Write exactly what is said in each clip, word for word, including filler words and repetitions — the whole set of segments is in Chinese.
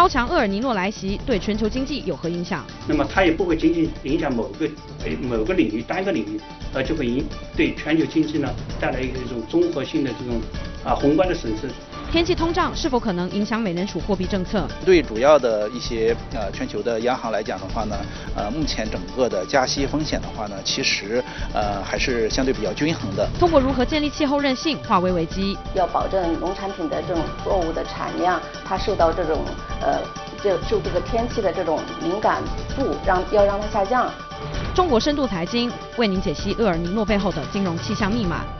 超强厄尔尼诺来袭对全球经济有何影响？ 那么它也不会仅仅影响某个某个领域单个领域，而就会影对全球经济呢带来一个这种综合性的这种啊宏观的损失。 天气通胀是否可能影响美联储货币政策？ 对主要的一些呃全球的央行来讲的话呢，呃目前整个的加息风险的话呢，其实呃还是相对比较均衡的。 通过如何建立气候韧性化危危机， 要保证农产品的这种作物的产量，它受到这种呃这受这个天气的这种敏感度，让要让它下降。 中国深度财经为您解析厄尔尼诺背后的金融气象密码。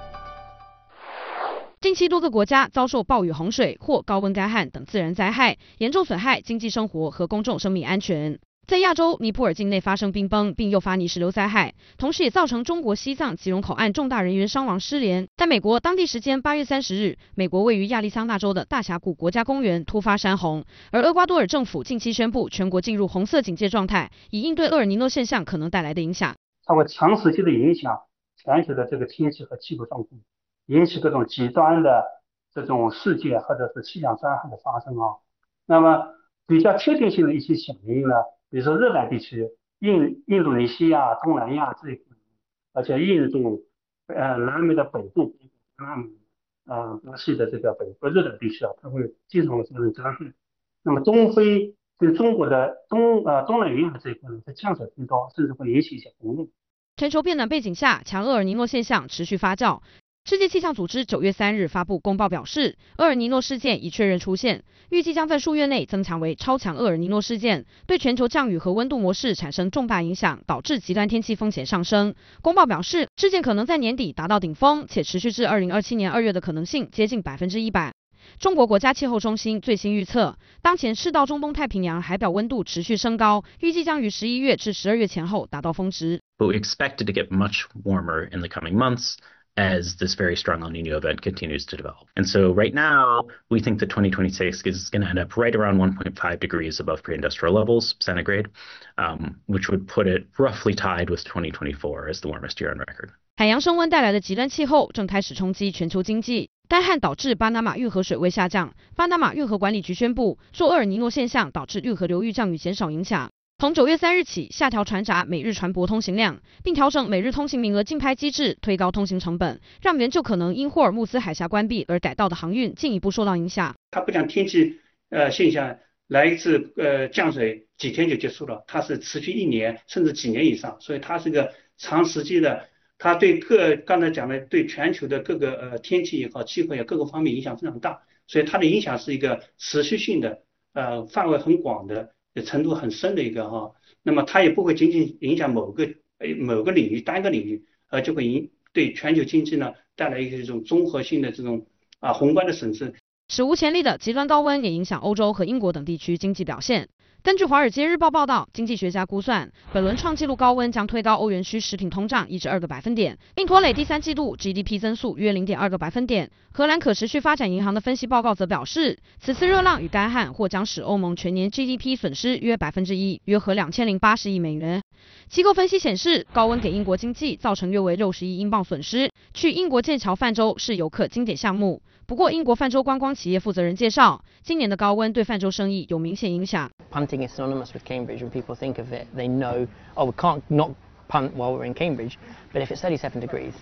近期多个国家遭受暴雨、洪水或高温干旱等自然灾害，严重损害经济生活和公众生命安全。在亚洲，尼泊尔境内发生冰崩，并诱发泥石流灾害，同时也造成中国西藏吉隆口岸重大人员伤亡失联。在美国当地时间八月三十日，美国位于亚利桑那州的大峡谷国家公园突发山洪，而厄瓜多尔政府近期宣布全国进入红色警戒状态，以应对厄尔尼诺现象可能带来的影响。 它会长时期的影响全球的这个天气和气候状况，引起各种极端的这种事件或者是气象灾害的发生啊。那么比较确定性的一些响应呢，比如说热带地区，印印度尼西亚、东南亚这一块，而且印度、呃南美的北部、南美、呃巴西的这个北部热带地区啊，它会经常发生灾害。那么东非跟中国的东呃东南沿海这一块呢，它降水偏高，甚至会引起一些洪涝。 全球变暖背景下，强厄尔尼诺现象持续发酵。世界气象组织九月三日发布公报表示，厄尔尼诺事件已确认出现，预计将在数月内增强为超强厄尔尼诺事件，对全球降雨和温度模式产生重大影响，导致极端天气风险上升。公报表示，事件可能在年底达到顶峰，且持续至二零二七年二月的可能性接近百分之一百。中国国家气候中心最新预测，当前赤道中东太平洋海表温度持续升高，预计将于十一月至十二月前后达到峰值。 But we expect it to get much warmer in the coming months as this very strong El Nino event continues to develop. And so right now, we think that twenty twenty-six is going to end up right around one point five degrees above pre-industrial levels, centigrade, um, which would put it roughly tied with twenty twenty-four as the warmest year on record. 海洋升温带来的极端气候正开始冲击全球经济。干旱导致巴拿马运河水位下降，巴拿马运河管理局宣布，受厄尔尼诺现象导致运河流域降雨减少影响，从九月三日起下调船闸每日船舶通行量，并调整每日通行名额竞拍机制，推高通行成本，让原就可能因霍尔木兹海峡关闭而改道的航运进一步受到影响。 它不像天气呃现象来一次呃降水几天就结束了，它是持续一年甚至几年以上，所以它是个长时期的。它对各刚才讲的对全球的各个呃天气也好气候也各个方面影响非常大，所以它的影响是一个持续性的呃范围很广的程度很深的一个哈，那么它也不会仅仅影响某个某个领域单个领域，而就会影对全球经济呢带来一个这种综合性的这种啊宏观的损失。 史无前例的极端高温也影响欧洲和英国等地区经济表现。根据《华尔街日报》报道，经济学家估算，本轮创纪录高温将推高欧元区食品通胀一至二个百分点，并拖累第三季度 G D P 增速约零点二个百分点。荷兰可持续发展银行的分析报告则表示，此次热浪与干旱或将使欧盟全年 G D P 损失约百分之一，约合两千零八十亿美元。机构分析显示，高温给英国经济造成约为六十亿英镑损失。去英国剑桥泛舟是游客经典项目。不过，英国泛舟观光企业负责人介绍，今年的高温对泛舟生意有明显影响。 Punting is synonymous with Cambridge. When people think of it, they know, oh, we can't not punt while we're in Cambridge. But if it's thirty-seven degrees,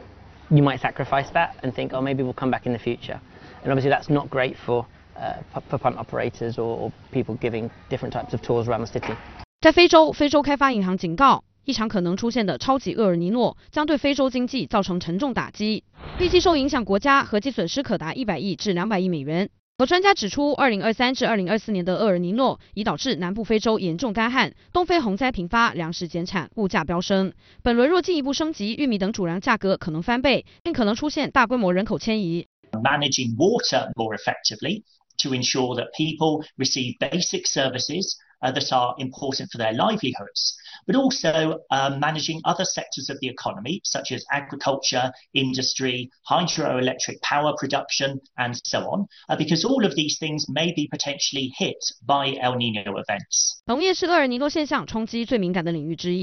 you might sacrifice that and think, oh, maybe we'll come back in the future. And obviously, that's not great for uh, for punt operators or, or people giving different types of tours around the city. 在非洲，非洲开发银行警告，一场可能出现的超级厄尔尼诺将对非洲经济造成沉重打击，预计受影响国家合计损失可达一百亿至两百亿美元。有专家指出，二零二三至二零二四年的厄尔尼诺已导致南部非洲严重干旱，东非洪灾频发，粮食减产，物价飙升。本轮若进一步升级，玉米等主粮价格可能翻倍，并可能出现大规模人口迁移。 Managing water more effectively to ensure that people receive basic services uh, that are important for their livelihoods, but also uh, managing other sectors of the economy, such as agriculture, industry, hydroelectric power production, and so on, uh, because all of these things may be potentially hit by El Nino events. 农业是厄尔尼诺现象冲击最敏感的领域之一。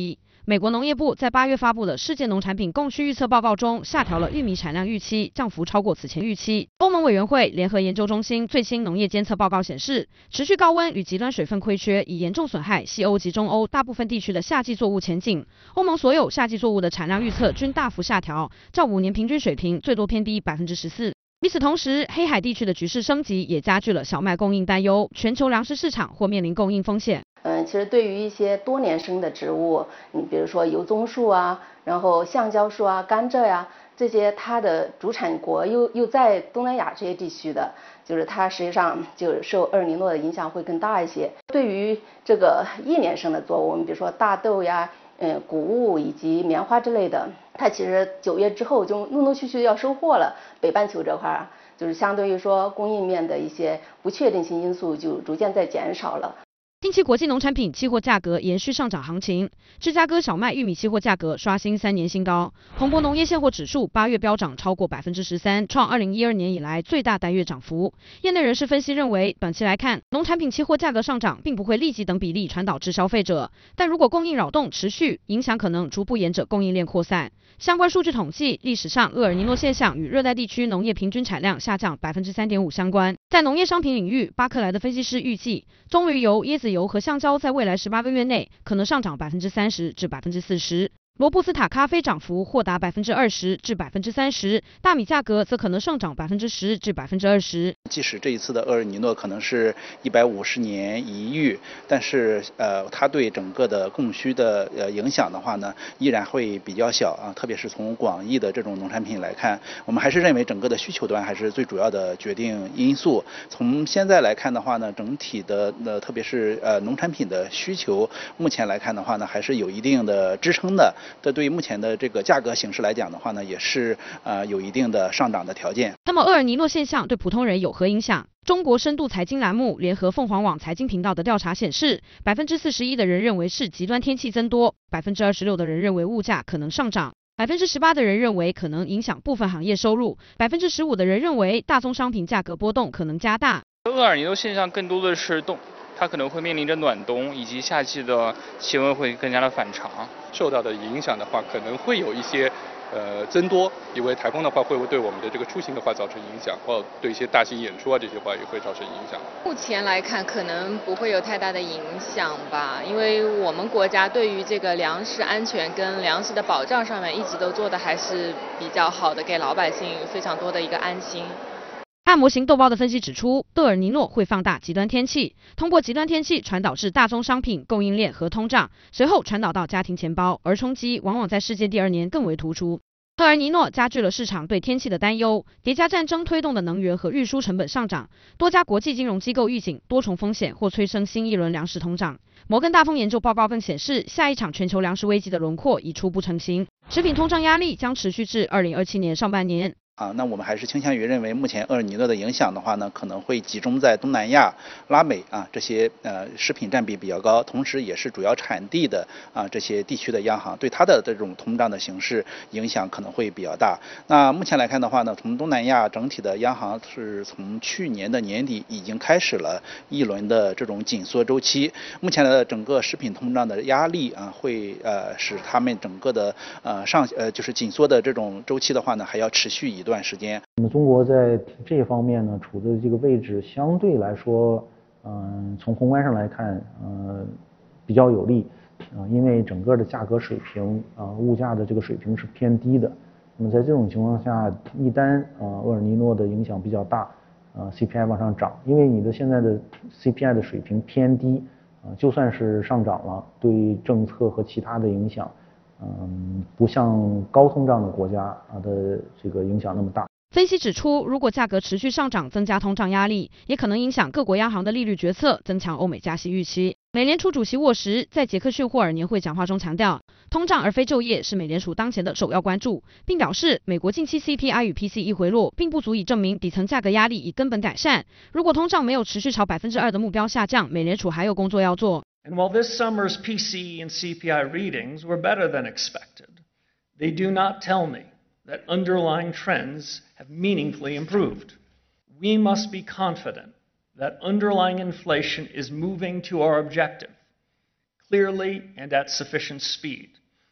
美国农业部在八月发布了世界农产品供需预测报告中，下调了玉米产量预期，降幅超过此前预期。欧盟委员会联合研究中心最新农业监测报告显示，持续高温与极端水分亏缺已严重损害西欧及中欧大部分地区的夏季作物前景。欧盟所有夏季作物的产量预测均大幅下调，较五年平均水平最多偏低百分之十四。与此同时，黑海地区的局势升级也加剧了小麦供应担忧，全球粮食市场或面临供应风险。 嗯，其实对于一些多年生的植物，你比如说油棕树啊，然后橡胶树啊、甘蔗呀、啊，这些它的主产国又又在东南亚这些地区的，就是它实际上就受厄尔尼诺的影响会更大一些。对于这个一年生的作物，我们比如说大豆呀、嗯谷物以及棉花之类的，它其实九月之后就陆陆续续要收获了。北半球这块儿，就是相对于说供应面的一些不确定性因素就逐渐在减少了。 近期国际农产品期货价格延续上涨行情，芝加哥小麦、玉米期货价格刷新三年新高，彭博农业现货指数八月飙涨超过百分之十三，创二零一二年以来最大单月涨幅。业内人士分析认为，短期来看，农产品期货价格上涨并不会立即等比例传导至消费者，但如果供应扰动持续，影响可能逐步沿着供应链扩散。相关数据统计，历史上厄尔尼诺现象与热带地区农业平均产量下降百分之三点五相关。在农业商品领域，巴克莱的分析师预计，棕榈油、椰子油和橡胶在未来十八个月内可能上涨百分之三十至百分之四十。罗布斯塔咖啡涨幅或达百分之二十至百分之三十，大米价格则可能上涨百分之十至百分之二十。 即使这一次的厄尔尼诺可能是一百五十年一遇，但是呃，它对整个的供需的呃影响的话呢，依然会比较小啊。特别是从广义的这种农产品来看，我们还是认为整个的需求端还是最主要的决定因素。从现在来看的话呢，整体的呃，特别是呃农产品的需求，目前来看的话呢，还是有一定的支撑的。这对于目前的这个价格形势来讲的话呢，也是呃有一定的上涨的条件。 那么厄尔尼诺现象对普通人有何影响？中国深度财经栏目联合凤凰网财经频道的调查显示，百分之四十一的人认为是极端天气增多，百分之二十六的人认为物价可能上涨，百分之十八的人认为可能影响部分行业收入，百分之十五的人认为大宗商品价格波动可能加大。 厄尔尼诺现象更多的是动。它可能会面临着暖冬，以及夏季的气温会更加的反常， 受到的影响的话，可能会有一些呃增多，因为台风的话会不会对我们的这个出行的话造成影响，或对一些大型演出啊这些话也会造成影响。 目前来看，可能不会有太大的影响吧，因为我们国家对于这个粮食安全跟粮食的保障上面一直都做的还是比较好的，给老百姓非常多的一个安心。 按模型豆包的分析指出，厄尔尼诺会放大极端天气，通过极端天气传导至大宗商品供应链和通胀，随后传导到家庭钱包，而冲击往往在事件第二年更为突出。厄尔尼诺加剧了市场对天气的担忧，叠加战争推动的能源和运输成本上涨，多家国际金融机构预警多重风险或催生新一轮粮食通胀。摩根大通研究报告更显示，下一场全球粮食危机的轮廓已初步成型，食品通胀压力将持续至二零二七年上半年。 啊，那我们还是倾向于认为，目前厄尔尼诺的影响的话呢，可能会集中在东南亚、拉美啊这些呃食品占比比较高，同时也是主要产地的啊这些地区的央行，对它的这种通胀的形势影响可能会比较大。那目前来看的话呢，从东南亚整体的央行是从去年的年底已经开始了一轮的这种紧缩周期，目前的整个食品通胀的压力啊，会呃使他们整个的呃上呃就是紧缩的这种周期的话呢，还要持续一段时间。 那么中国在这方面呢，处的这个位置相对来说，嗯、呃，从宏观上来看，呃，比较有利，啊、呃，因为整个的价格水平，啊、呃，物价的这个水平是偏低的。那么在这种情况下，一旦呃厄尔尼诺的影响比较大，呃 C P I 往上涨，因为你的现在的 C P I 的水平偏低，啊、呃，就算是上涨了，对政策和其他的影响。嗯，不像高通胀的国家啊的这个影响那么大。 分析指出，如果价格持续上涨，增加通胀压力，也可能影响各国央行的利率决策，增强欧美加息预期。美联储主席沃什在杰克逊霍尔年会讲话中强调，通胀而非就业是美联储当前的首要关注，并表示美国近期 C P I 与 P C E 回落，并不足以证明底层价格压力已根本改善。如果通胀没有持续朝百分之二的目标下降，美联储还有工作要做。 And while this summer's P C E and C P I readings were better than expected, they do not tell me that underlying trends have meaningfully improved. We must be confident that underlying inflation is moving to our objective, clearly and at sufficient speed.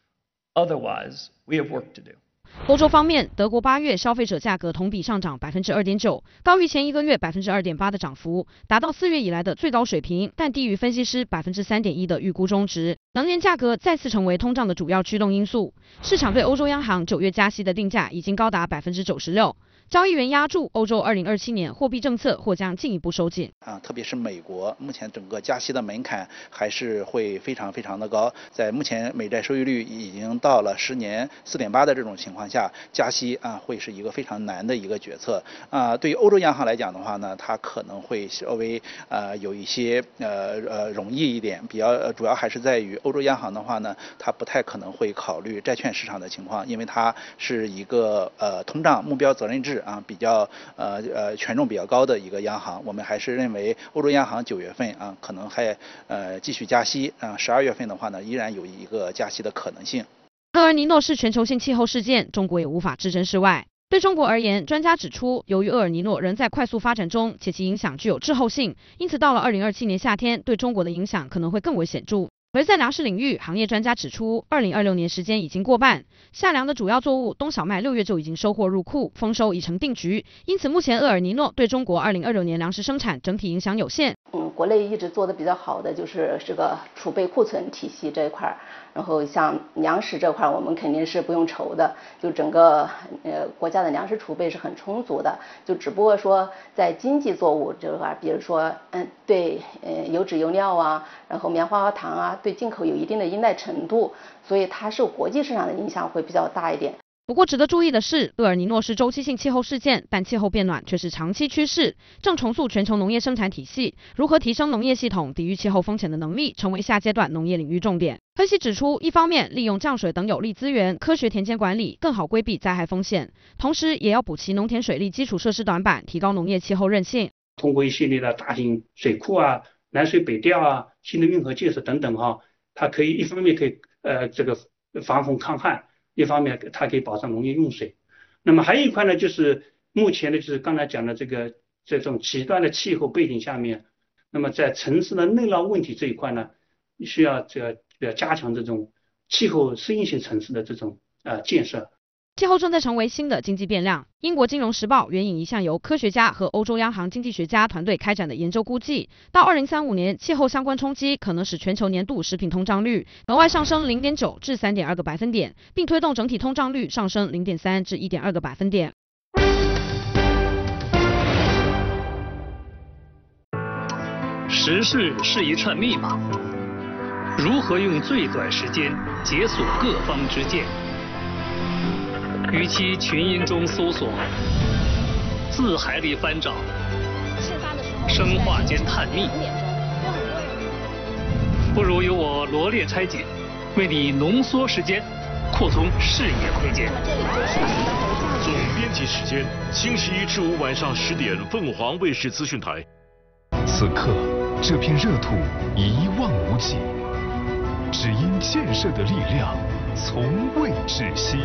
Otherwise, we have work to do. 欧洲方面，德国八月消费者价格同比上涨百分之二点九，高于前一个月百分之二点八的涨幅，达到四月以来的最高水平，但低于分析师百分之三点一的预估中值。能源价格再次成为通胀的主要驱动因素，市场对欧洲央行九月加息的定价已经高达百分之九十六。交易员压住欧洲二零二七年货币政策或将进一步收紧啊，特别是美国，目前整个加息的门槛还是会非常非常的高，在目前美债收益率已经到了十年四点八的这种情况下，加息啊会是一个非常难的一个决策啊。对于欧洲央行来讲的话呢，它可能会稍微呃有一些呃呃容易一点，比较、呃、主要还是在于欧洲央行的话呢，它不太可能会考虑债券市场的情况，因为它是一个呃通胀目标责任制。啊，比较呃呃权重比较高的一个央行，我们还是认为欧洲央行九月份啊可能还呃继续加息啊，十二月份的话呢依然有一个加息的可能性。 厄尔尼诺是全球性气候事件，中国也无法置身事外。对中国而言，专家指出，由于厄尔尼诺仍在快速发展中，且其影响具有滞后性，因此到了二零二七年夏天，对中国的影响可能会更为显著。而在粮食领域，行业专家指出，二零二六年时间已经过半，夏粮的主要作物冬小麦六月就已经收获入库，丰收已成定局。因此，目前厄尔尼诺对中国二零二六年粮食生产整体影响有限。 嗯，国内一直做的比较好的就是这个储备库存体系这一块，然后像粮食这块，我们肯定是不用愁的，就整个呃国家的粮食储备是很充足的，就只不过说在经济作物这块，比如说嗯对呃油脂油料啊，然后棉花和糖啊，对进口有一定的依赖程度，所以它受国际市场的影响会比较大一点。 不过值得注意的是，厄尔尼诺是周期性气候事件，但气候变暖却是长期趋势，正重塑全球农业生产体系。如何提升农业系统抵御气候风险的能力，成为下阶段农业领域重点。分析指出，一方面利用降水等有利资源，科学田间管理，更好规避灾害风险，同时也要补齐农田水利基础设施短板，提高农业气候韧性。 通过一系列的大型水库啊、南水北调啊、新的运河建设等等哈、啊，它可以一方面可以呃这个防洪抗旱。一方面它可以保障农业用水，那么还有一块呢，就是目前呢，就是刚才讲的这个这种极端的气候背景下面，那么在城市的内涝问题这一块呢，需要这个要加强这种气候适应性城市的这种呃建设。 气候正在成为新的经济变量。英国金融时报援引一项由科学家和欧洲央行经济学家团队开展的研究估计，到二零三五年，气候相关冲击可能使全球年度食品通胀率额外上升 零点九 至 三点二个百分点，并推动整体通胀率上升 零点三 至 一点二个百分点。 时事是一串密码，如何用最短时间解锁各方之见？与其群音中搜索，字海里翻找，生化间探秘，不如由我罗列拆解，为你浓缩时间，扩充视野窥见。 总编辑时间：星期一至五晚上十点，凤凰卫视资讯台。 此刻，这片热土一望无际，只因建设的力量从未窒息。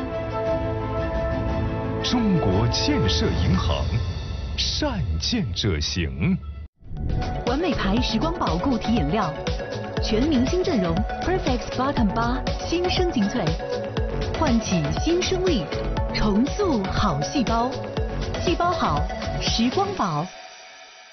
中国建设银行，善建者行。 完美牌时光宝固体饮料，全明星阵容 ，Perfect Bottom 八新生精粹，唤起新生力，重塑好细胞，细胞好，时光宝。